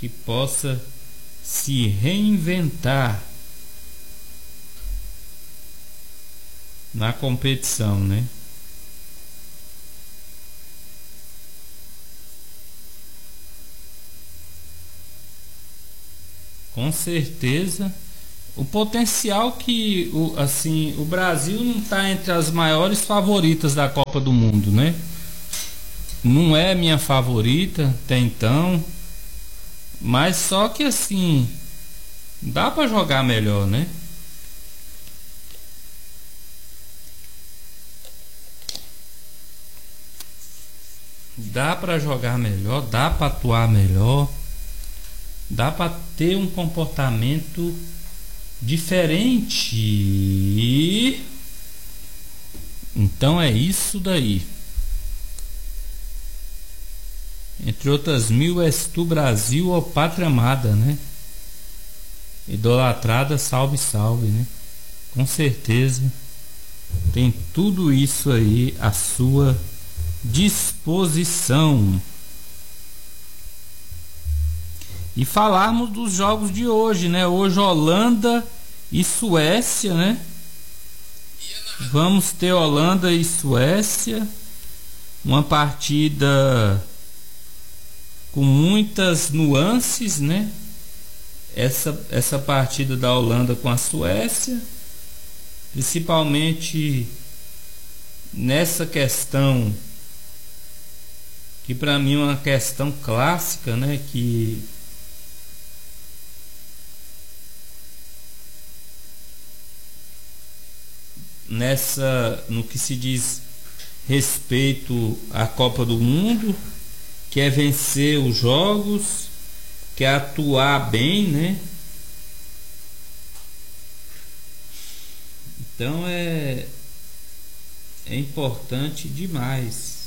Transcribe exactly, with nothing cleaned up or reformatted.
que possa se reinventar na competição, né? Com certeza, o potencial que o, assim, o Brasil não está entre as maiores favoritas da Copa do Mundo, né? Não é minha favorita até então, mas só que assim, dá para jogar melhor, né? Dá para jogar melhor, dá para atuar melhor, dá para ter um comportamento diferente. Então é isso daí. Entre outras mil, és tu, Brasil, ó pátria amada, né? Idolatrada, salve, salve, né? Com certeza tem tudo isso aí à sua disposição. E falarmos dos jogos de hoje, né? Hoje Holanda e Suécia, né? Vamos ter Holanda e Suécia, uma partida com muitas nuances, né? Essa, essa partida da Holanda com a Suécia, principalmente nessa questão que para mim é uma questão clássica, né? Que nessa, no que se diz respeito à Copa do Mundo, que é vencer os jogos, que é atuar bem, né? Então é é importante demais.